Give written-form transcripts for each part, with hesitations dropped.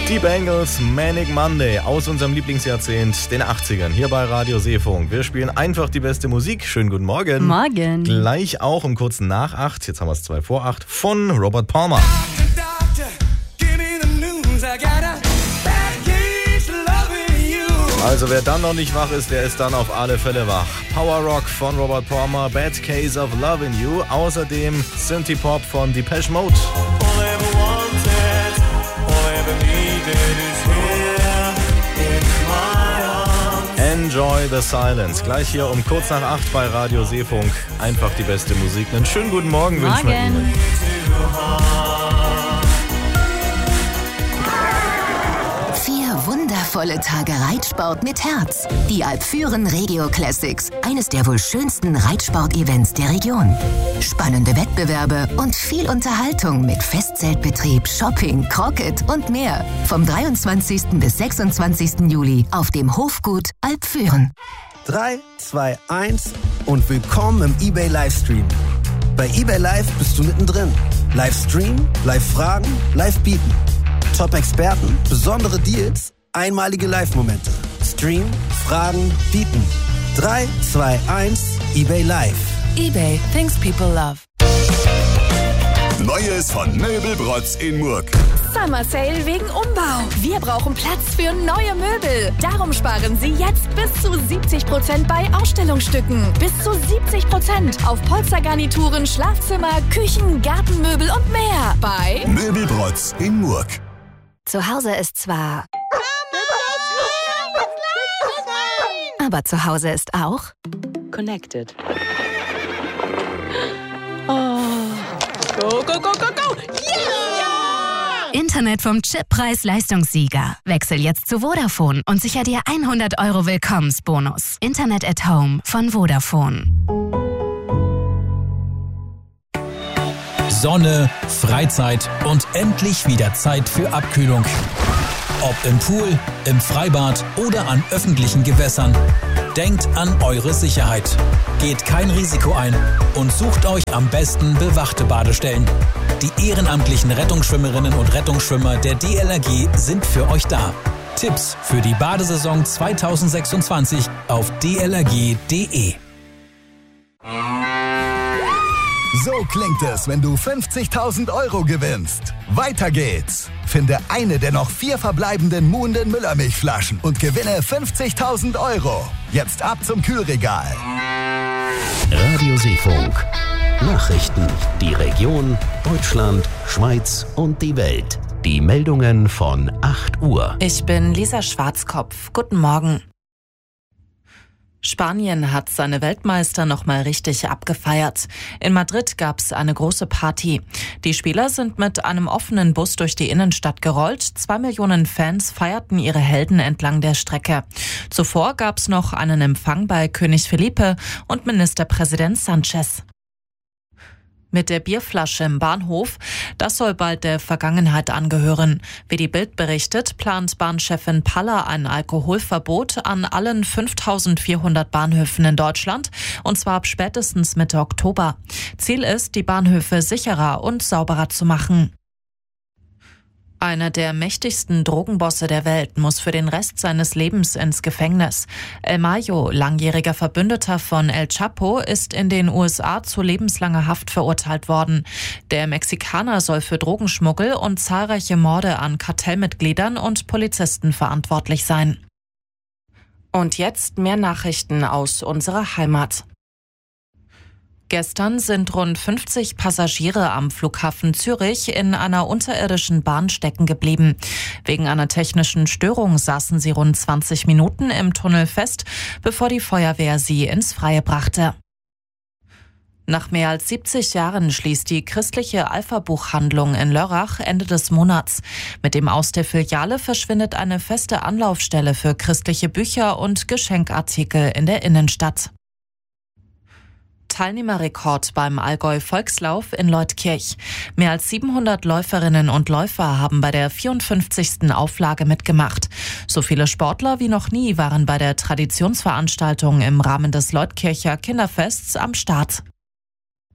Die Bangles, Manic Monday aus unserem Lieblingsjahrzehnt, den 80ern, hier bei Radio Seefunk. Wir spielen einfach die beste Musik. Schönen guten Morgen. Morgen. Gleich auch um kurz nach 8, jetzt haben wir es 2 vor 8, von Robert Palmer. Also wer dann noch nicht wach ist, der ist dann auf alle Fälle wach. Power Rock von Robert Palmer, Bad Case of Lovin' You, außerdem Synthie Pop von Depeche Mode. Enjoy the Silence. Gleich hier um kurz nach 8 bei Radio Seefunk. Einfach die beste Musik. Einen schönen guten Morgen wünschen wir Ihnen. Wundervolle Tage Reitsport mit Herz. Die Alpfüren Regio Classics. Eines der wohl schönsten Reitsport-Events der Region. Spannende Wettbewerbe und viel Unterhaltung mit Festzeltbetrieb, Shopping, Crocket und mehr. Vom 23. bis 26. Juli auf dem Hofgut Alpfüren. 3, 2, 1 und willkommen im eBay Livestream. Bei eBay Live bist du mittendrin. Livestream, Live-Fragen, Live-Bieten. Top-Experten, besondere Deals, einmalige Live-Momente. Stream, Fragen, Bieten. 3, 2, 1, eBay Live. eBay, things people love. Neues von Möbelbrotz in Murg. Summer Sale wegen Umbau. Wir brauchen Platz für neue Möbel. Darum sparen Sie jetzt bis zu 70% bei Ausstellungsstücken. Bis zu 70% auf Polstergarnituren, Schlafzimmer, Küchen, Gartenmöbel und mehr. Bei Möbelbrotz in Murg. Zu Hause ist zwar... Aber zu Hause ist auch... Connected. Oh. Go, go, go, go, go! Yeah! Internet vom Chippreis-Leistungssieger. Wechsel jetzt zu Vodafone und sicher dir 100 € Willkommensbonus. Internet at Home von Vodafone. Sonne, Freizeit und endlich wieder Zeit für Abkühlung. Ob im Pool, im Freibad oder an öffentlichen Gewässern. Denkt an eure Sicherheit. Geht kein Risiko ein und sucht euch am besten bewachte Badestellen. Die ehrenamtlichen Rettungsschwimmerinnen und Rettungsschwimmer der DLRG sind für euch da. Tipps für die Badesaison 2026 auf dlrg.de. So klingt es, wenn du 50.000 € gewinnst. Weiter geht's. Finde eine der noch 4 verbleibenden Muhnden Müllermilchflaschen und gewinne 50.000 €. Jetzt ab zum Kühlregal. Radio Seefunk. Nachrichten. Die Region, Deutschland, Schweiz und die Welt. Die Meldungen von 8 Uhr. Ich bin Lisa Schwarzkopf. Guten Morgen. Spanien hat seine Weltmeister nochmal richtig abgefeiert. In Madrid gab's eine große Party. Die Spieler sind mit einem offenen Bus durch die Innenstadt gerollt. 2 Millionen Fans feierten ihre Helden entlang der Strecke. Zuvor gab's noch einen Empfang bei König Felipe und Ministerpräsident Sanchez. Mit der Bierflasche im Bahnhof, das soll bald der Vergangenheit angehören. Wie die Bild berichtet, plant Bahnchefin Paller ein Alkoholverbot an allen 5.400 Bahnhöfen in Deutschland, und zwar ab spätestens Mitte Oktober. Ziel ist, die Bahnhöfe sicherer und sauberer zu machen. Einer der mächtigsten Drogenbosse der Welt muss für den Rest seines Lebens ins Gefängnis. El Mayo, langjähriger Verbündeter von El Chapo, ist in den USA zu lebenslanger Haft verurteilt worden. Der Mexikaner soll für Drogenschmuggel und zahlreiche Morde an Kartellmitgliedern und Polizisten verantwortlich sein. Und jetzt mehr Nachrichten aus unserer Heimat. Gestern sind rund 50 Passagiere am Flughafen Zürich in einer unterirdischen Bahn stecken geblieben. Wegen einer technischen Störung saßen sie rund 20 Minuten im Tunnel fest, bevor die Feuerwehr sie ins Freie brachte. Nach mehr als 70 Jahren schließt die christliche Alpha-Buchhandlung in Lörrach Ende des Monats. Mit dem Aus der Filiale verschwindet eine feste Anlaufstelle für christliche Bücher und Geschenkartikel in der Innenstadt. Teilnehmerrekord beim Allgäu-Volkslauf in Leutkirch. Mehr als 700 Läuferinnen und Läufer haben bei der 54. Auflage mitgemacht. So viele Sportler wie noch nie waren bei der Traditionsveranstaltung im Rahmen des Leutkircher Kinderfests am Start.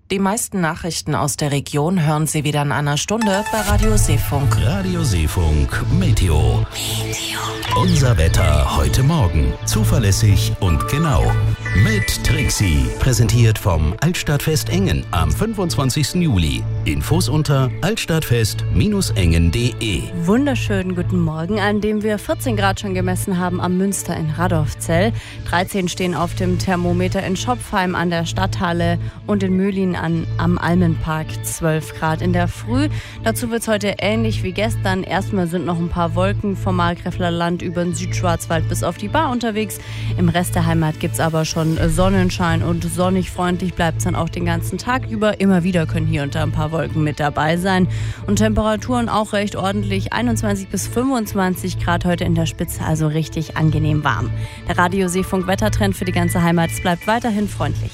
Die meisten Nachrichten aus der Region hören Sie wieder in einer Stunde bei Radio Seefunk. Radio Seefunk Meteo. Unser Wetter heute Morgen. Zuverlässig und genau. Mit Trixie. Präsentiert vom Altstadtfest Engen am 25. Juli. Infos unter altstadtfest-engen.de. Wunderschönen guten Morgen, an dem wir 14 Grad schon gemessen haben am Münster in Radolfzell. 13 stehen auf dem Thermometer in Schopfheim an der Stadthalle und in Möhlin am Almenpark 12 Grad in der Früh. Dazu wird es heute ähnlich wie gestern. Erstmal sind noch ein paar Wolken vom Markgräfler Land über den Südschwarzwald bis auf die Bar unterwegs. Im Rest der Heimat gibt es aber schon Sonnenschein und sonnig freundlich bleibt es dann auch den ganzen Tag über. Immer wieder können hier unter ein paar Wolken mit dabei sein. Und Temperaturen auch recht ordentlich. 21 bis 25 Grad heute in der Spitze, also richtig angenehm warm. Der Radio Seefunk Wettertrend für die ganze Heimat, es bleibt weiterhin freundlich.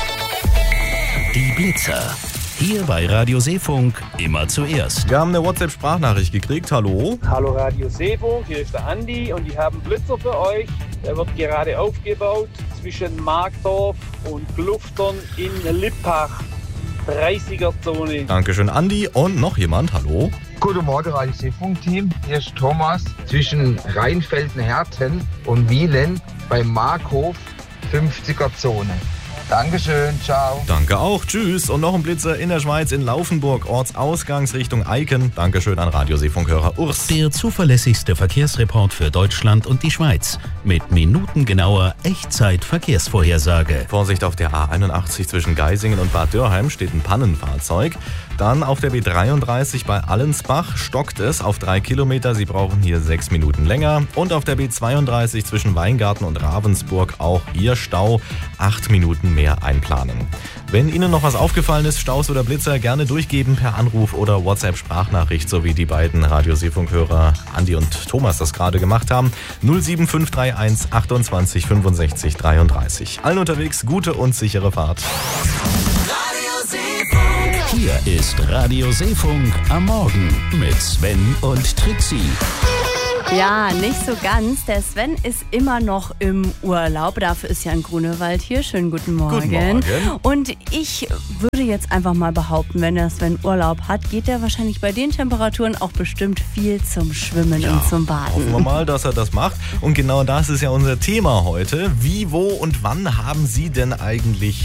Die Blitzer. Hier bei Radio Seefunk immer zuerst. Wir haben eine WhatsApp-Sprachnachricht gekriegt. Hallo? Hallo Radio Seefunk, hier ist der Andi und ich habe einen Blitzer für euch. Der wird gerade aufgebaut zwischen Markdorf und Gluftern in Lippach. 30er-Zone. Dankeschön, Andi. Und noch jemand. Hallo? Guten Morgen, Radio Seefunk-Team. Hier ist Thomas zwischen Rheinfelden-Herten und Wielen bei Markhof, 50er-Zone. Dankeschön, ciao. Danke auch, tschüss. Und noch ein Blitzer in der Schweiz in Laufenburg, Ortsausgangsrichtung Eiken. Dankeschön an Radioseefunkhörer Urs. Der zuverlässigste Verkehrsreport für Deutschland und die Schweiz. Mit minutengenauer Echtzeit-Verkehrsvorhersage. Vorsicht auf der A81 zwischen Geisingen und Bad Dürrheim steht ein Pannenfahrzeug. Dann auf der B33 bei Allensbach stockt es auf 3 Kilometer. Sie brauchen hier 6 Minuten länger. Und auf der B32 zwischen Weingarten und Ravensburg auch ihr Stau. 8 Minuten mehr einplanen. Wenn Ihnen noch was aufgefallen ist, Staus oder Blitzer, gerne durchgeben per Anruf oder WhatsApp-Sprachnachricht, so wie die beiden Radio-Seefunk-Hörer Andi und Thomas das gerade gemacht haben. 07531 28 65 33. Allen unterwegs gute und sichere Fahrt. Hier ist Radio Seefunk am Morgen mit Sven und Trixie. Ja, nicht so ganz. Der Sven ist immer noch im Urlaub. Dafür ist ja ein Grunewald hier. Schönen guten Morgen. Guten Morgen. Und ich würde jetzt einfach mal behaupten, wenn der Sven Urlaub hat, geht er wahrscheinlich bei den Temperaturen auch bestimmt viel zum Schwimmen und zum Baden. Hoffen wir mal, dass er das macht. Und genau das ist ja unser Thema heute. Wie, wo und wann haben Sie denn eigentlich